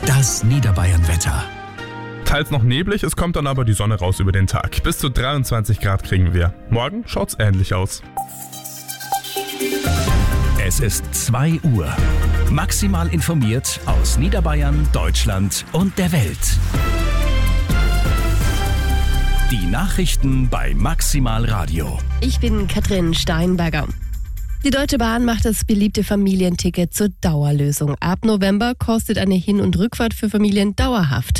Das Niederbayern-Wetter. Teils noch neblig, es kommt dann aber die Sonne raus über den Tag. Bis zu 23 Grad kriegen wir. Morgen schaut's ähnlich aus. Es ist 2 Uhr. Maximal informiert aus Niederbayern, Deutschland und der Welt. Die Nachrichten bei Maximal Radio. Ich bin Katrin Steinberger. Die Deutsche Bahn macht das beliebte Familienticket zur Dauerlösung. Ab November kostet eine Hin- und Rückfahrt für Familien dauerhaft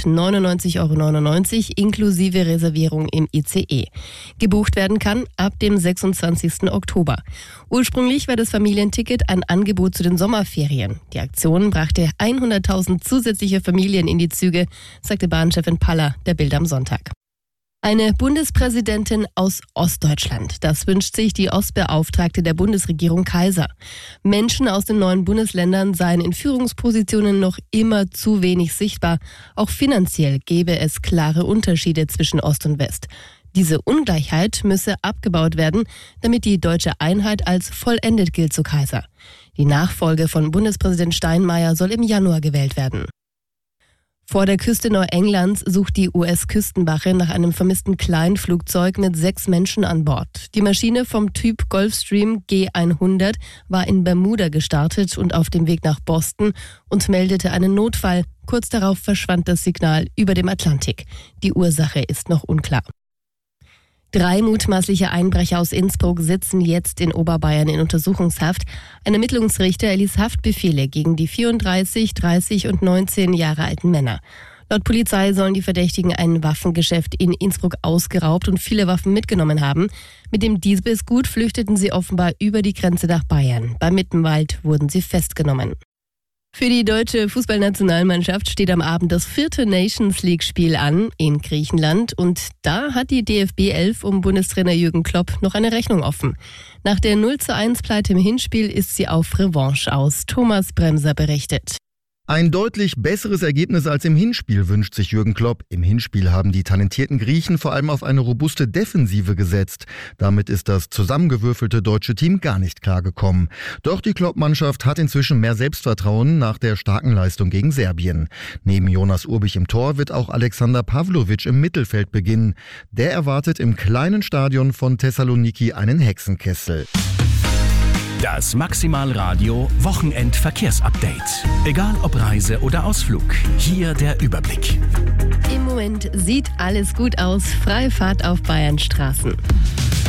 99,99 € inklusive Reservierung im ICE. Gebucht werden kann ab dem 26. Oktober. Ursprünglich war das Familienticket ein Angebot zu den Sommerferien. Die Aktion brachte 100.000 zusätzliche Familien in die Züge, sagte Bahnchefin Paller der Bild am Sonntag. Eine Bundespräsidentin aus Ostdeutschland. Das wünscht sich die Ostbeauftragte der Bundesregierung Kaiser. Menschen aus den neuen Bundesländern seien in Führungspositionen noch immer zu wenig sichtbar. Auch finanziell gäbe es klare Unterschiede zwischen Ost und West. Diese Ungleichheit müsse abgebaut werden, damit die deutsche Einheit als vollendet gilt, so Kaiser. Die Nachfolge von Bundespräsident Steinmeier soll im Januar gewählt werden. Vor der Küste Neuenglands sucht die US-Küstenwache nach einem vermissten Kleinflugzeug mit 6 Menschen an Bord. Die Maschine vom Typ Gulfstream G100 war in Bermuda gestartet und auf dem Weg nach Boston und meldete einen Notfall. Kurz darauf verschwand das Signal über dem Atlantik. Die Ursache ist noch unklar. 3 mutmaßliche Einbrecher aus Innsbruck sitzen jetzt in Oberbayern in Untersuchungshaft. Ein Ermittlungsrichter erließ Haftbefehle gegen die 34, 30 und 19 Jahre alten Männer. Laut Polizei sollen die Verdächtigen ein Waffengeschäft in Innsbruck ausgeraubt und viele Waffen mitgenommen haben. Mit dem Diebesgut flüchteten sie offenbar über die Grenze nach Bayern. Bei Mittenwald wurden sie festgenommen. Für die deutsche Fußballnationalmannschaft steht am Abend das 4. Nations-League-Spiel an in Griechenland und da hat die DFB 11 um Bundestrainer Jürgen Klopp noch eine Rechnung offen. Nach der 0:1-Pleite im Hinspiel ist sie auf Revanche aus. Thomas Bremser berichtet. Ein deutlich besseres Ergebnis als im Hinspiel wünscht sich Jürgen Klopp. Im Hinspiel haben die talentierten Griechen vor allem auf eine robuste Defensive gesetzt. Damit ist das zusammengewürfelte deutsche Team gar nicht klargekommen. Doch die Klopp-Mannschaft hat inzwischen mehr Selbstvertrauen nach der starken Leistung gegen Serbien. Neben Jonas Urbich im Tor wird auch Alexander Pavlovic im Mittelfeld beginnen. Der erwartet im kleinen Stadion von Thessaloniki einen Hexenkessel. Das Maximal Radio Wochenend-Verkehrsupdate. Egal ob Reise oder Ausflug, hier der Überblick. Im Moment sieht alles gut aus. Freie Fahrt auf Bayernstraßen.